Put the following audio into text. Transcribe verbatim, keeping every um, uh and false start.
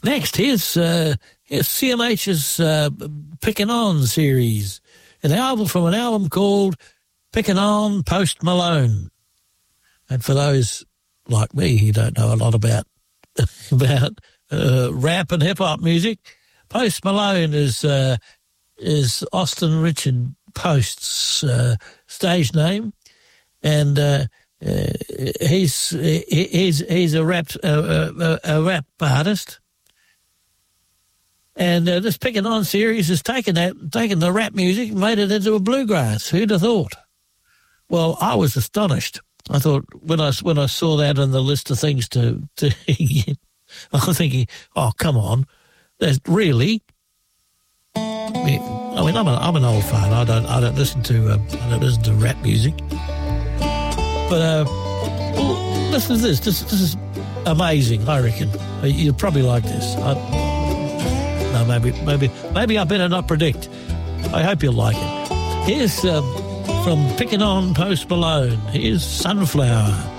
Next, here's, uh, here's C M H's uh, Pickin' On series, an album from an album called Pickin' On Post Malone. And for those like me who don't know a lot about about uh, rap and hip-hop music, Post Malone is uh, is Austin Richard Post's uh, stage name, and uh, uh, he's he's he's a rap uh, a, a rap artist. And uh, this Pickin' On series has taken that, taken the rap music and made it into a bluegrass. Who'd have thought? Well, I was astonished. I thought when I when I saw that on the list of things to to, I was thinking, oh come on, there's really. I mean, I'm an I'm an old fan. I don't I don't listen to uh, I don't listen to rap music, but uh, well, listen to this. This this is amazing. I reckon you'll probably like this. I, No, maybe, maybe, maybe I better not predict. I hope you'll like it. Here's um, from Pickin' On Post Malone. Here's Sunflower.